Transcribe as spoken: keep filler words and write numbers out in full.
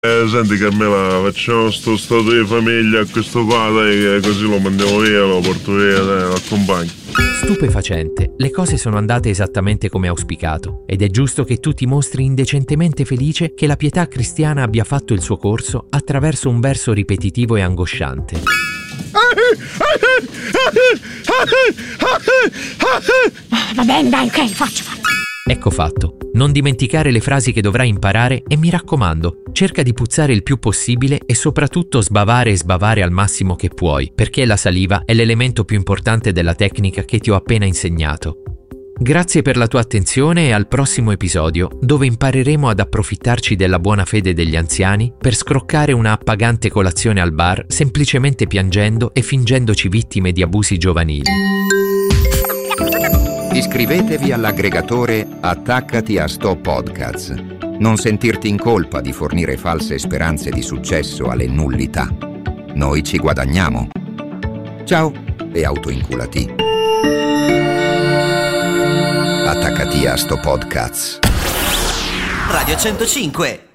Eh, senti Carmela, facciamo sto stato di famiglia a questo qua, dai, così lo mandiamo via, lo porto via, dai, lo accompagno. Stupefacente, le cose sono andate esattamente come auspicato ed è giusto che tu ti mostri indecentemente felice che la pietà cristiana abbia fatto il suo corso attraverso un verso ripetitivo e angosciante. Va bene, dai, ok, faccio, faccio. Ecco fatto. Non dimenticare le frasi che dovrai imparare e mi raccomando, cerca di puzzare il più possibile e soprattutto sbavare e sbavare al massimo che puoi, perché la saliva è l'elemento più importante della tecnica che ti ho appena insegnato. Grazie per la tua attenzione e al prossimo episodio, dove impareremo ad approfittarci della buona fede degli anziani per scroccare una appagante colazione al bar semplicemente piangendo e fingendoci vittime di abusi giovanili. Iscrivetevi all'aggregatore Attaccati a Sto Podcast. Non sentirti in colpa di fornire false speranze di successo alle nullità. Noi ci guadagniamo. Ciao e autoinculati. Attaccati a Sto Podcast. Radio centocinque